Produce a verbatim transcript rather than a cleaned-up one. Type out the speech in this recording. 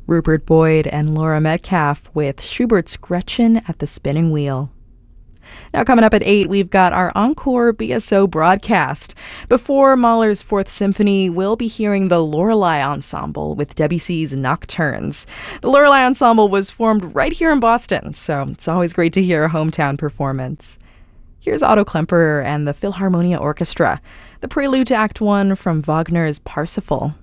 Rupert Boyd and Laura Metcalf with Schubert's Gretchen at the Spinning Wheel. Now coming up at eight, we've got our Encore B S O broadcast. Before Mahler's Fourth Symphony, we'll be hearing the Lorelei Ensemble with Debussy's Nocturnes. The Lorelei Ensemble was formed right here in Boston, so it's always great to hear a hometown performance. Here's Otto Klemperer and the Philharmonia Orchestra, the prelude to Act One from Wagner's Parsifal.